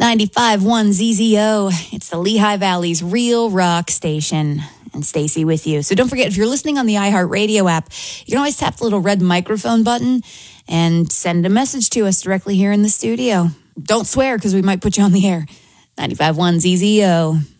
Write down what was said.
95.1 ZZO. It's the Lehigh Valley's real rock station. And Stacy with you. So don't forget, if you're listening on the iHeartRadio app, you can always tap the little red microphone button and send a message to us directly here in the studio. Don't swear, because we might put you on the air. 95.1 ZZO.